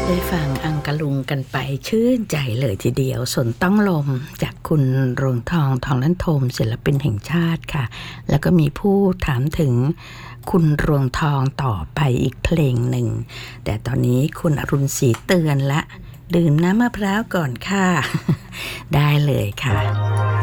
ได้ฟังอังกะลุงกันไปชื่นใจเลยทีเดียวสนต้องลมจากคุณรวงทองทองลั่นธมศิลปินแห่งชาติค่ะแล้วก็มีผู้ถามถึงคุณรวงทองต่อไปอีกเพลงหนึ่งแต่ตอนนี้คุณอรุณศรีเตือนละดื่มน้ำมะพร้าวก่อนค่ะได้เลยค่ะ